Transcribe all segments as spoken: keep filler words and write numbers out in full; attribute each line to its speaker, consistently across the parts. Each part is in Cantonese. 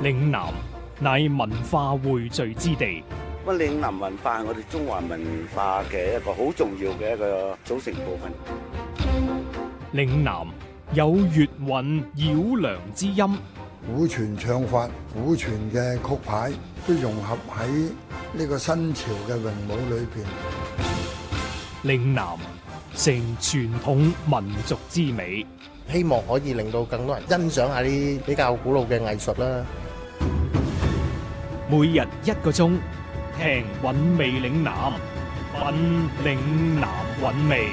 Speaker 1: 嶺南乃文化匯聚之地。
Speaker 2: 咁嶺南文化係我哋中華文化嘅一個好重要嘅一個組成部分。
Speaker 1: 嶺南有粵韻繞梁之音，
Speaker 3: 古傳唱法、古傳嘅曲牌都融合喺呢個新潮嘅詠舞裏邊。
Speaker 1: 嶺南成傳統民族之美，
Speaker 4: 希望可以令到更多人欣賞下啲比較古老嘅藝術啦。
Speaker 1: 每日一個鐘，聽韻味嶺南，品嶺南韻味。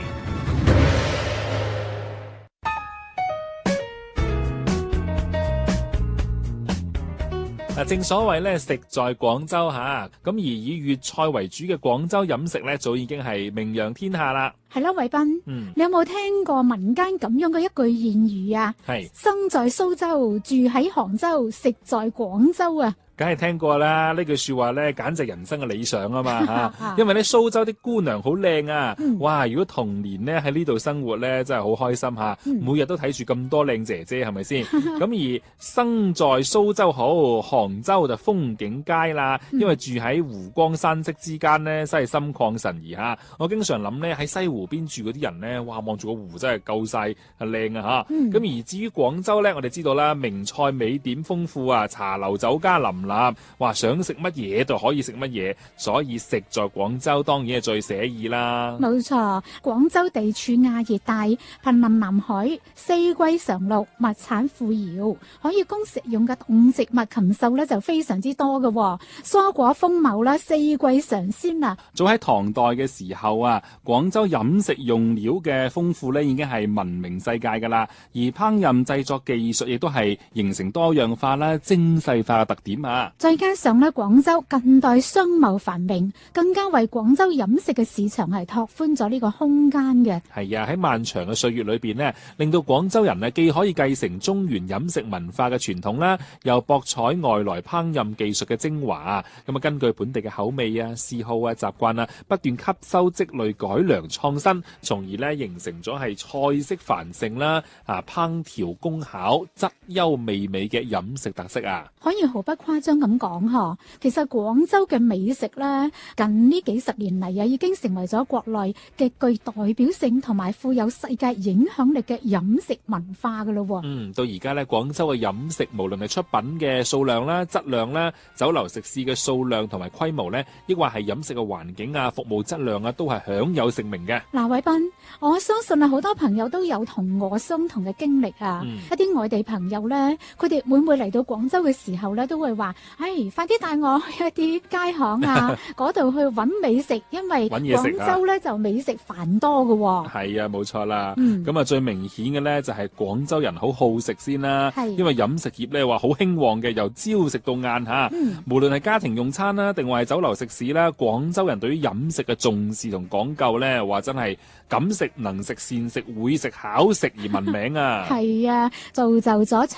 Speaker 5: 嗱，正所謂咧，食在廣州吓，咁而以粵菜為主嘅廣州飲食咧，早已經係名揚天下啦。
Speaker 6: 係啦，偉斌，
Speaker 5: 嗯，
Speaker 6: 你有冇聽過民間咁樣嘅一句諺語啊？
Speaker 5: 係
Speaker 6: 生在蘇州，住喺杭州，食在廣州啊！
Speaker 5: 梗係聽過啦，呢句說話咧，簡直人生嘅理想啊嘛吓，因為咧蘇州啲姑娘好靚啊，嗯、哇！如果童年咧喺呢度生活咧，真係好開心吓，嗯、每日都睇住咁多靚姐姐，係咪先？咁而生在蘇州好，杭州就風景佳啦，因為住喺湖光山色之間咧，真係心曠神怡吓。我經常諗咧喺西湖邊住嗰啲人咧，哇！望住個湖真係夠晒係靚啊吓。咁、嗯、而至於廣州咧，我哋知道啦，名菜美點豐富啊，茶樓酒家林立。話想食乜嘢就可以食乜嘢，所以食在廣州當然係最寫意啦。
Speaker 6: 冇錯，廣州地處亞熱帶，瀕臨南海，四季常綠，物產富饒，可以供食用嘅動植物禽獸咧就非常之多嘅，蔬果豐茂啦，四季常鮮啊。
Speaker 5: 早喺唐代嘅時候啊，廣州飲食用料嘅豐富咧已經係聞名世界噶啦，而烹飪製作技術亦都係形成多樣化啦、精細化嘅特點啊。
Speaker 6: 再加上咧，廣州近代商貿繁榮，更加為廣州飲食嘅市場係拓寬咗呢個空間嘅。係
Speaker 5: 啊，喺漫長嘅歲月裏邊呢，令到廣州人呢既可以繼承中原飲食文化嘅傳統啦，又博採外來烹飪技術嘅精華啊。咁啊，根據本地嘅口味啊、嗜好啊、習慣啊，不斷吸收積累、改良創新，從而呢形成咗係菜式繁盛啦、啊烹調功巧、質優味美嘅飲食特色啊。
Speaker 6: 可以毫不誇張咁講嗬，其實廣州嘅美食咧，近呢幾十年嚟啊，已經成為咗國內極具代表性同埋富有世界影響力嘅飲食文化噶咯。
Speaker 5: 嗯，到而家咧，廣州嘅飲食無論係出品嘅數量啦、質量啦、酒樓食肆嘅數量同埋規模咧，抑或係飲食嘅環境啊、服務質量啊，都係享有盛名嘅。
Speaker 6: 嗱，偉斌，我相信啊，好多朋友都有同我相同嘅經歷啊。嗯、一啲外地朋友咧，佢哋每每嚟到廣州嘅時候咧，都會話：唉，快啲帶我去一啲街巷啊，嗰度去揾美食，因為廣州咧就美食繁多嘅。
Speaker 5: 係啊，冇錯啦。咁啊、嗯，最明顯嘅咧就係廣州人好好食先啦。係，因為飲食業咧話好興旺嘅，由朝食到晏吓。嗯、無論係家庭用餐啦，定話係酒樓食肆啦，廣州人對於飲食嘅重視同講究咧，話真係敢食能食善食會食巧食而聞名啊。係
Speaker 6: 啊，造就咗